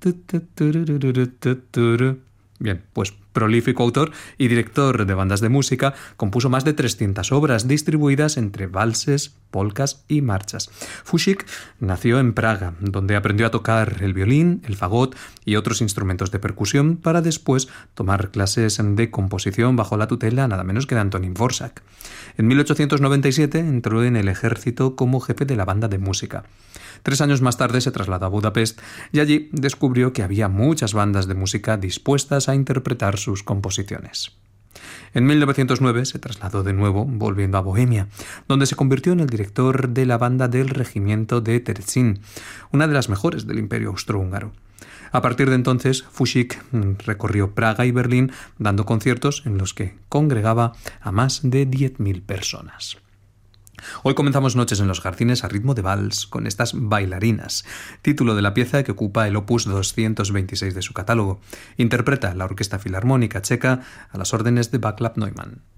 Bien, pues prolífico autor y director de bandas de música, compuso más de 300 obras distribuidas entre valses, polcas y marchas. Fušík nació en Praga, donde aprendió a tocar el violín, el fagot y otros instrumentos de percusión para después tomar clases de composición bajo la tutela nada menos que de Antonín Dvořák. En 1897 entró en el ejército como jefe de la banda de música. 3 años más tarde se trasladó a Budapest y allí descubrió que había muchas bandas de música dispuestas a interpretar sus composiciones. En 1909 se trasladó de nuevo, volviendo a Bohemia, donde se convirtió en el director de la banda del regimiento de Terezín, una de las mejores del Imperio Austrohúngaro. A partir de entonces, Fušík recorrió Praga y Berlín dando conciertos en los que congregaba a más de 10.000 personas. Hoy comenzamos Noches en los Jardines a ritmo de vals con estas bailarinas, título de la pieza que ocupa el opus 226 de su catálogo. Interpreta la Orquesta Filarmónica Checa a las órdenes de Václav Neumann.